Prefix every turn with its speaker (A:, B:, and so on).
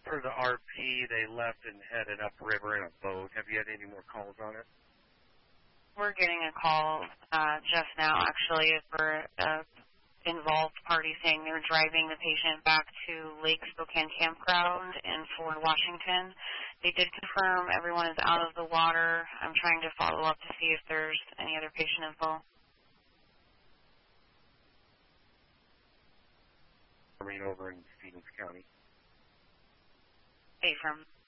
A: for the RP. They left and headed upriver in a boat. Have you had any more calls on it?
B: We're getting a call just now, actually, for an involved party saying they were driving the patient back to Lake Spokane Campground in Fort Washington. They did confirm everyone is out of the water. I'm trying to follow up to see if there's any other patient info.
A: Over in Stevens County.
B: From